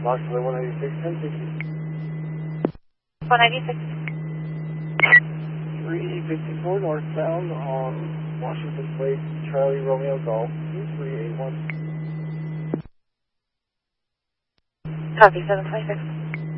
Approximately 196, 1060. 196. 354 northbound on Washington Place, Charlie Romeo Golf, 2381. Copy, 726.